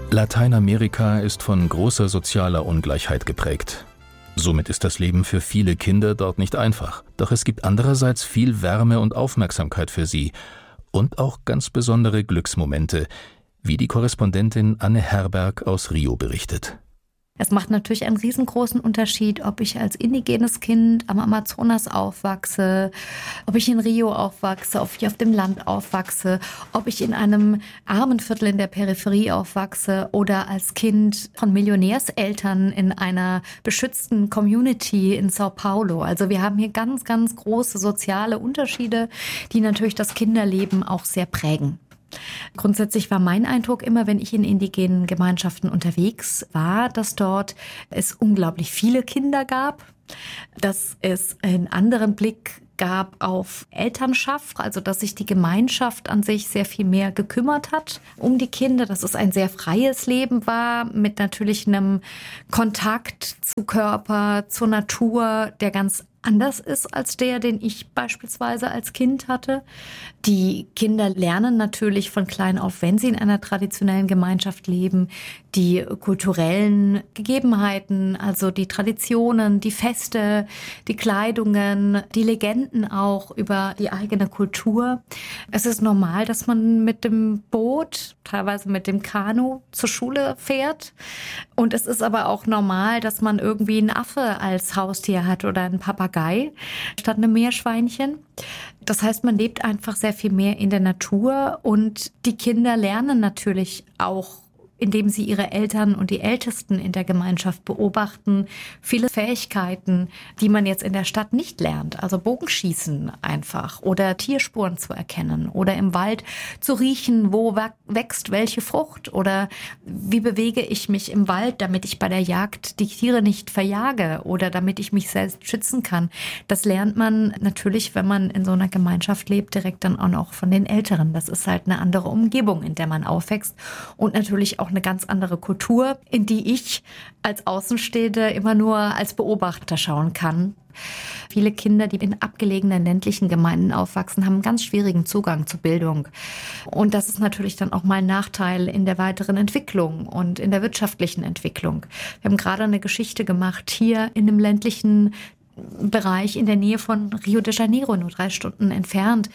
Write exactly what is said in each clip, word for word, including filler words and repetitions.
Lateinamerika ist von großer sozialer Ungleichheit geprägt. Somit ist das Leben für viele Kinder dort nicht einfach. Doch es gibt andererseits viel Wärme und Aufmerksamkeit für sie und auch ganz besondere Glücksmomente, wie die Korrespondentin Anne Herberg aus Rio berichtet. Es macht natürlich einen riesengroßen Unterschied, ob ich als indigenes Kind am Amazonas aufwachse, ob ich in Rio aufwachse, ob ich auf dem Land aufwachse, ob ich in einem armen Viertel in der Peripherie aufwachse oder als Kind von Millionärseltern in einer beschützten Community in Sao Paulo. Also wir haben hier ganz, ganz große soziale Unterschiede, die natürlich das Kinderleben auch sehr prägen. Grundsätzlich war mein Eindruck immer, wenn ich in indigenen Gemeinschaften unterwegs war, dass dort es unglaublich viele Kinder gab, dass es einen anderen Blick gab auf Elternschaft, also dass sich die Gemeinschaft an sich sehr viel mehr gekümmert hat um die Kinder, dass es ein sehr freies Leben war mit natürlich einem Kontakt zu Körper, zur Natur, der ganz anders ist als der, den ich beispielsweise als Kind hatte. Die Kinder lernen natürlich von klein auf, wenn sie in einer traditionellen Gemeinschaft leben, die kulturellen Gegebenheiten, also die Traditionen, die Feste, die Kleidungen, die Legenden auch über die eigene Kultur. Es ist normal, dass man mit dem Boot, teilweise mit dem Kanu zur Schule fährt. Und es ist aber auch normal, dass man irgendwie einen Affe als Haustier hat oder einen Papagei statt einem Meerschweinchen. Das heißt, man lebt einfach sehr viel mehr in der Natur und die Kinder lernen natürlich auch, indem sie ihre Eltern und die Ältesten in der Gemeinschaft beobachten, viele Fähigkeiten, die man jetzt in der Stadt nicht lernt. Also Bogenschießen einfach oder Tierspuren zu erkennen oder im Wald zu riechen, wo wächst welche Frucht oder wie bewege ich mich im Wald, damit ich bei der Jagd die Tiere nicht verjage oder damit ich mich selbst schützen kann. Das lernt man natürlich, wenn man in so einer Gemeinschaft lebt, direkt dann auch noch von den Älteren. Das ist halt eine andere Umgebung, in der man aufwächst und natürlich auch eine ganz andere Kultur, in die ich als Außenstehende immer nur als Beobachter schauen kann. Viele Kinder, die in abgelegenen ländlichen Gemeinden aufwachsen, haben einen ganz schwierigen Zugang zur Bildung. Und das ist natürlich dann auch mal ein Nachteil in der weiteren Entwicklung und in der wirtschaftlichen Entwicklung. Wir haben gerade eine Geschichte gemacht hier in einem ländlichen Bereich in der Nähe von Rio de Janeiro, nur drei Stunden entfernt.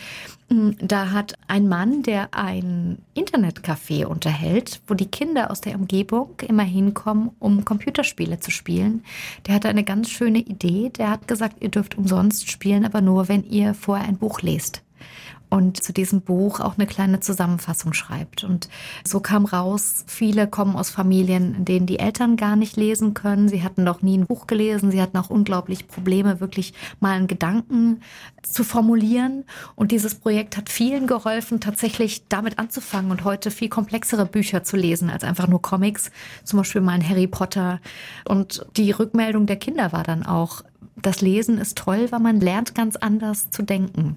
Da hat ein Mann, der ein Internetcafé unterhält, wo die Kinder aus der Umgebung immer hinkommen, um Computerspiele zu spielen. Der hatte eine ganz schöne Idee. Der hat gesagt, ihr dürft umsonst spielen, aber nur, wenn ihr vorher ein Buch lest. Und zu diesem Buch auch eine kleine Zusammenfassung schreibt. Und so kam raus, viele kommen aus Familien, in denen die Eltern gar nicht lesen können. Sie hatten noch nie ein Buch gelesen. Sie hatten auch unglaublich Probleme, wirklich mal einen Gedanken zu formulieren. Und dieses Projekt hat vielen geholfen, tatsächlich damit anzufangen und heute viel komplexere Bücher zu lesen als einfach nur Comics. Zum Beispiel mal ein Harry Potter. Und die Rückmeldung der Kinder war dann auch, das Lesen ist toll, weil man lernt ganz anders zu denken.